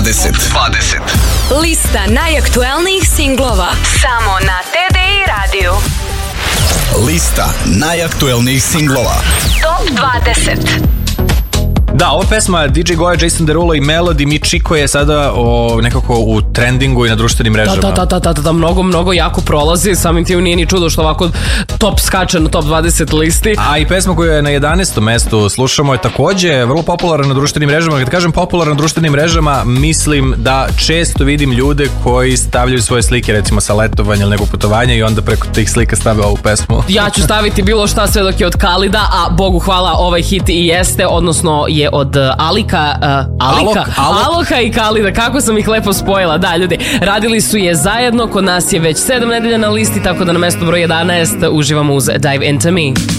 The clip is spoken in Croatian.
Lista najaktuelnijih singlova samo na TDI radiju. Lista najaktuelnijih singlova Top 20. Da, ova pesma DJ Goja, Jason Derulo i Melody Michiko je sada nekako u trendingu i na društvenim mrežama. Da, mnogo jako prolazi, samim tim nije ni čudo što ovako top skače na top 20 listi. A i pesma koju je na 11. mestu slušamo je takođe vrlo popularna na društvenim mrežama. Kad kažem popularna na društvenim mrežama, mislim da često vidim ljude koji stavljaju svoje slike recimo sa letovanja ili nekog putovanja i onda preko tih slika stave ovu pesmu. Ja ću staviti bilo šta sve dok je od Khalida, a Bogu hvala ovaj hit i jeste, odnosno je od Aloka i Khalida, kako sam ih lepo spojila. Da, ljudi, radili su je zajedno, kod nas je već 7 nedelja na listi, tako da na mestu broj 11 uživamo uz Dive Into Me.